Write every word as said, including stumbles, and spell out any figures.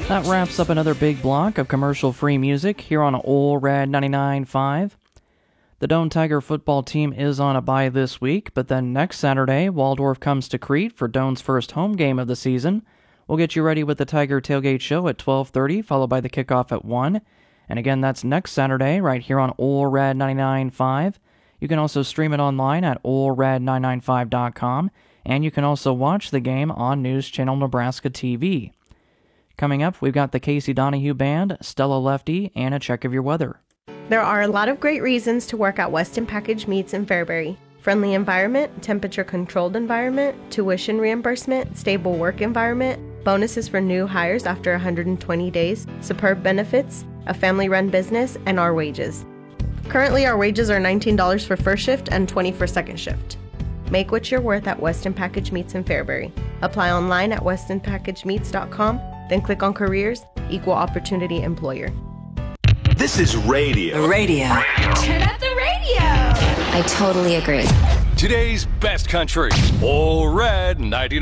That wraps up another big block of commercial-free music here on Ole Red ninety-nine point five. The Doane Tiger football team is on a bye this week, but then next Saturday, Waldorf comes to Crete for Doane's first home game of the season. We'll get you ready with the Tiger Tailgate Show at twelve thirty, followed by the kickoff at one. And again, that's next Saturday, right here on Ole Red ninety-nine point five. You can also stream it online at ole red nine nine five dot com, and you can also watch the game on News Channel Nebraska T V. Coming up, we've got the Casey Donahue Band, Stella Lefty, and a check of your weather. There are a lot of great reasons to work at Weston Package Meats in Fairbury. Friendly environment, temperature-controlled environment, tuition reimbursement, stable work environment, bonuses for new hires after one hundred twenty days, superb benefits, a family-run business, and our wages. Currently, our wages are nineteen dollars for first shift and twenty dollars for second shift. Make what you're worth at Weston Package Meats in Fairbury. Apply online at weston package meats dot com, then click on Careers, Equal Opportunity Employer. This is radio. Radio. radio. Turn up the radio. I totally agree. Today's best country. Ole Red ninety-nine.